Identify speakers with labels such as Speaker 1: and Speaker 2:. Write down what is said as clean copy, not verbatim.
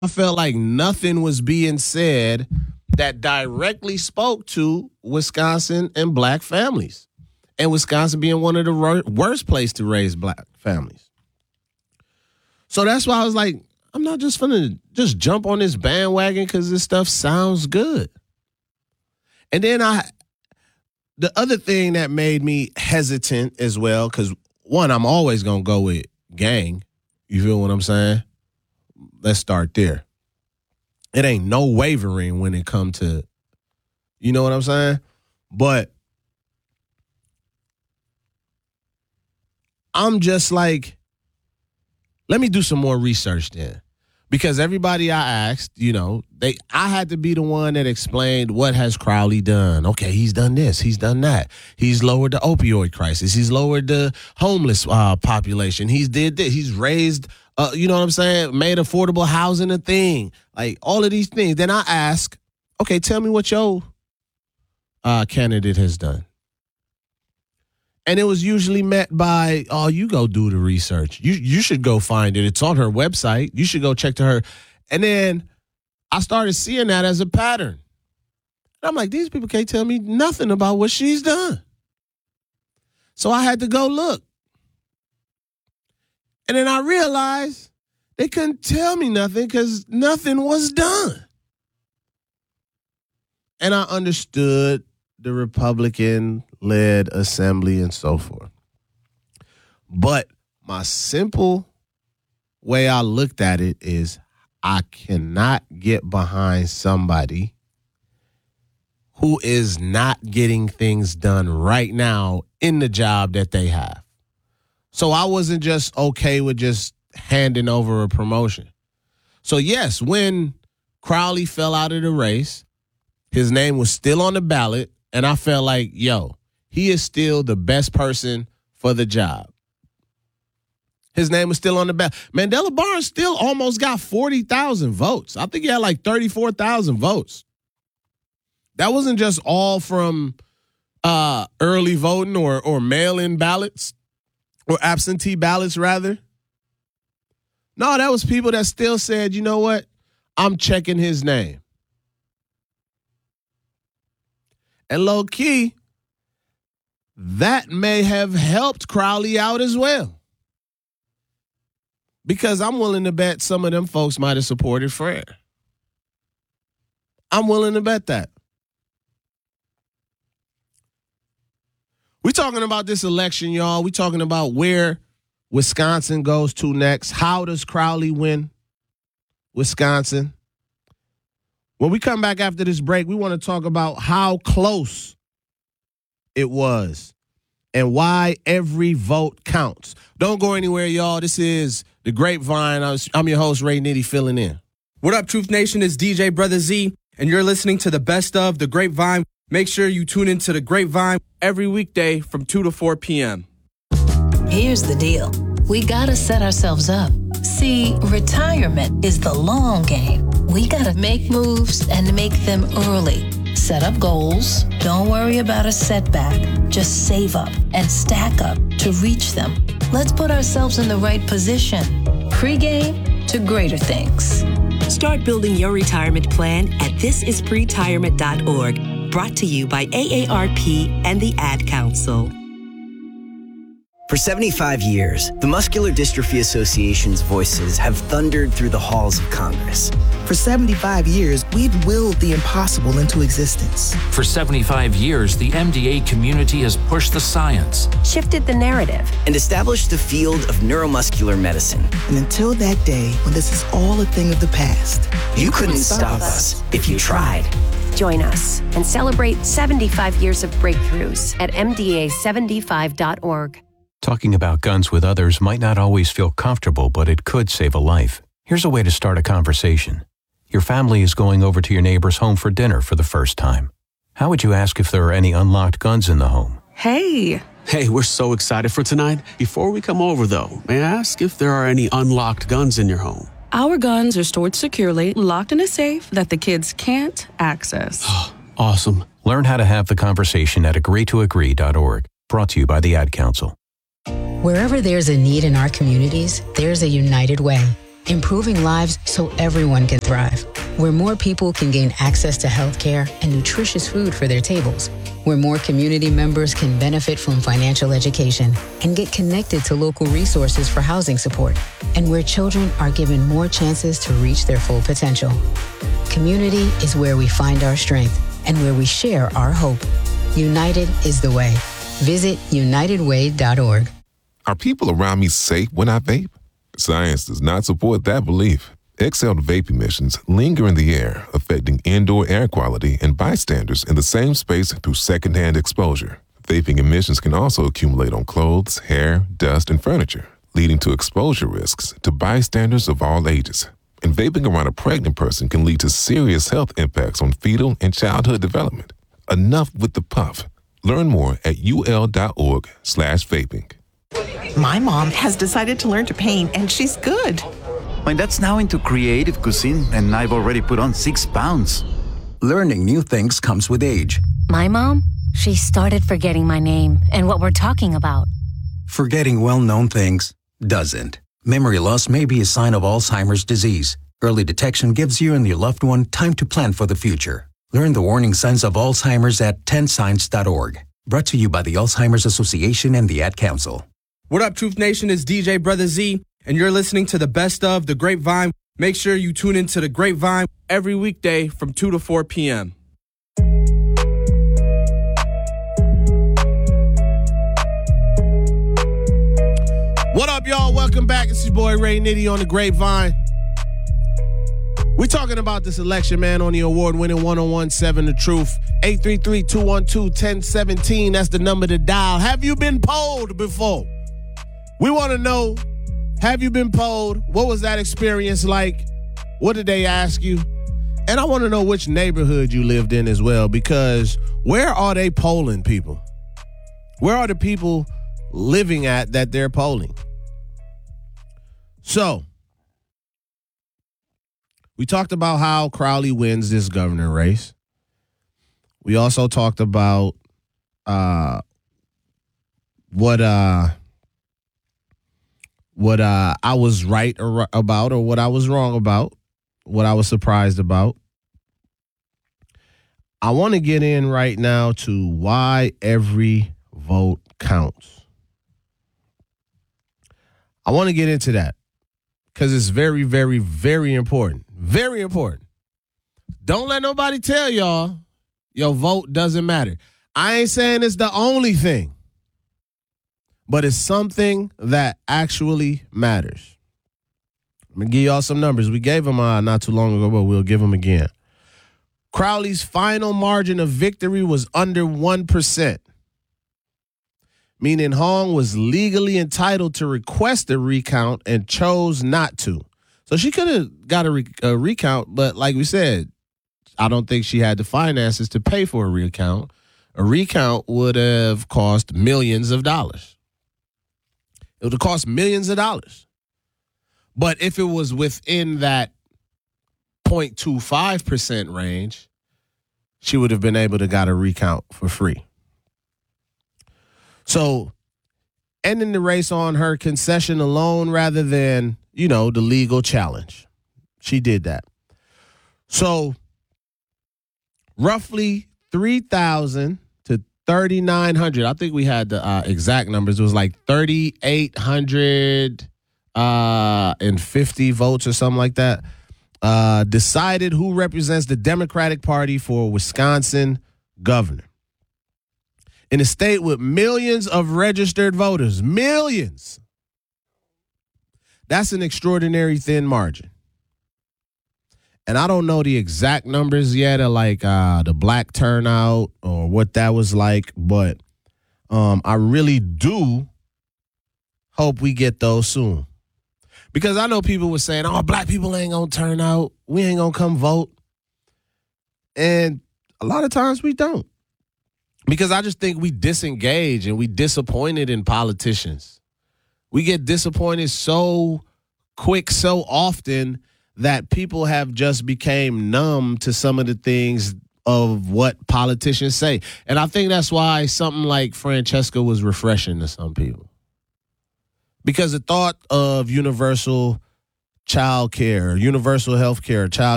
Speaker 1: I felt like nothing was being said that directly spoke to Wisconsin and black families, and Wisconsin being one of the worst places to raise black families. So that's why I was like, I'm not just finna just jump on this bandwagon because this stuff sounds good. And then the other thing that made me hesitant as well, because one, I'm always gonna go with gang. You feel what I'm saying? Let's start there. It ain't no wavering when it come to, you know what I'm saying? But I'm just like, let me do some more research then. Because everybody I asked, I had to be the one that explained what has Crowley done. Okay, he's done this, he's done that. He's lowered the opioid crisis. He's lowered the homeless population. He's did this. He's raised, you know what I'm saying, made affordable housing a thing. Like all of these things. Then I ask, okay, tell me what your candidate has done. And it was usually met by, oh, you go do the research. You should go find it. It's on her website. You should go check to her. And then I started seeing that as a pattern. And I'm like, these people can't tell me nothing about what she's done. So I had to go look. And then I realized they couldn't tell me nothing because nothing was done. And I understood the Republican-led assembly and so forth. But my simple way I looked at it is I cannot get behind somebody who is not getting things done right now in the job that they have. So I wasn't just okay with just handing over a promotion. So yes, when Crowley fell out of the race, his name was still on the ballot. And I felt like, he is still the best person for the job. His name was still on the ballot. Mandela Barnes still almost got 40,000 votes. I think he had like 34,000 votes. That wasn't just all from early voting or mail-in ballots or absentee ballots, rather. No, that was people that still said, you know what? I'm checking his name. And low key, that may have helped Crowley out as well. Because I'm willing to bet some of them folks might have supported Fred. I'm willing to bet that. We're talking about this election, y'all. We're talking about where Wisconsin goes to next. How does Crowley win Wisconsin? When we come back after this break, we want to talk about how close it was and why every vote counts. Don't go anywhere, y'all. This is The Grapevine. I'm your host, Ray Nitty, filling in.
Speaker 2: What up, Truth Nation? It's DJ Brother Z, and you're listening to the best of The Grapevine. Make sure you tune into The Grapevine every weekday from 2 to 4 p.m.
Speaker 3: Here's the deal. We gotta set ourselves up. See, retirement is the long game. We gotta make moves and make them early. Set up goals. Don't worry about a setback. Just save up and stack up to reach them. Let's put ourselves in the right position. Pre-game to greater things.
Speaker 4: Start building your retirement plan at thisispretirement.org. Brought to you by AARP and the Ad Council.
Speaker 5: For 75 years, the Muscular Dystrophy Association's voices have thundered through the halls of Congress.
Speaker 6: For 75 years, we've willed the impossible into existence.
Speaker 7: For 75 years, the MDA community has pushed the science,
Speaker 4: shifted the narrative,
Speaker 5: and established the field of neuromuscular medicine.
Speaker 6: And until that day, when this is all a thing of the past,
Speaker 5: you couldn't stop us if you tried.
Speaker 8: Join us and celebrate 75 years of breakthroughs at MDA75.org.
Speaker 9: Talking about guns with others might not always feel comfortable, but it could save a life. Here's a way to start a conversation. Your family is going over to your neighbor's home for dinner for the first time. How would you ask if there are any unlocked guns in the home?
Speaker 10: Hey, we're so excited for tonight. Before we come over, though, may I ask if there are any unlocked guns in your home?
Speaker 11: Our guns are stored securely, locked in a safe that the kids can't access.
Speaker 10: Awesome.
Speaker 9: Learn how to have the conversation at agreetoagree.org. Brought to you by the Ad Council.
Speaker 12: Wherever there's a need in our communities, there's a United Way. improving lives so everyone can thrive. Where more people can gain access to healthcare and nutritious food for their tables. Where more community members can benefit from financial education and get connected to local resources for housing support. And where children are given more chances to reach their full potential. Community is where we find our strength and where we share our hope. United is the way. Visit unitedway.org.
Speaker 13: Are people around me safe when I vape? Science does not support that belief. Exhaled vape emissions linger in the air, affecting indoor air quality and bystanders in the same space through secondhand exposure. Vaping emissions can also accumulate on clothes, hair, dust, and furniture, leading to exposure risks to bystanders of all ages. And vaping around a pregnant person can lead to serious health impacts on fetal and childhood development. Enough with the puff. Learn more at ul.org/vaping.
Speaker 14: My mom has decided to learn to paint, and she's good.
Speaker 15: My dad's now into creative cuisine, and I've already put on 6 pounds.
Speaker 16: Learning new things comes with age.
Speaker 17: My mom, she started forgetting my name and what we're talking about.
Speaker 16: Forgetting well-known things doesn't. Memory loss may be a sign of Alzheimer's disease. Early detection gives you and your loved one time to plan for the future. Learn the warning signs of Alzheimer's at 10signs.org. Brought to you by the Alzheimer's Association and the Ad Council.
Speaker 2: What up, Truth Nation? It's DJ Brother Z, and you're listening to the best of The Grapevine. Make sure you tune into The Grapevine every weekday from 2 to 4 p.m.
Speaker 1: What up, y'all? Welcome back. It's your boy Ray Nitty on The Grapevine. We're talking about this election, man, on the award-winning 101.7 The Truth. 833-212-1017. That's the number to dial. Have you been polled before? We want to know, have you been polled? What was that experience like? What did they ask you? And I want to know which neighborhood you lived in as well, because where are they polling people? Where are the people living at that they're polling? So, we talked about how Crowley wins this governor race. We also talked about what I was right about or what I was wrong about, what I was surprised about. I want to get in right now to why every vote counts. I want to get into that because it's very, very, very important. Very important. Don't let nobody tell y'all your vote doesn't matter. I ain't saying it's the only thing, but it's something that actually matters. I'm going to give y'all some numbers. We gave them not too long ago, but we'll give them again. Crowley's final margin of victory was under 1%, meaning Hong was legally entitled to request a recount and chose not to. So she could have got a recount, but like we said, I don't think she had the finances to pay for a recount. A recount would have cost millions of dollars. It would have cost millions of dollars. But if it was within that 0.25% range, she would have been able to got a recount for free. So ending the race on her concession alone rather than, the legal challenge. She did that. So roughly 3,000 to 3,900. I think we had the exact numbers. It was like 3,850 votes or something like that. Decided who represents the Democratic Party for Wisconsin governor. In a state with millions of registered voters. Millions. That's an extraordinary thin margin. And I don't know the exact numbers yet of like the black turnout or what that was like, but I really do hope we get those soon. Because I know people were saying, black people ain't going to turn out. We ain't going to come vote. And a lot of times we don't. Because I just think we disengage and we disappointed in politicians. We get disappointed so quick, so often that people have just became numb to some of the things of what politicians say. And I think that's why something like Francesca was refreshing to some people. Because the thought of universal child care, universal health care, child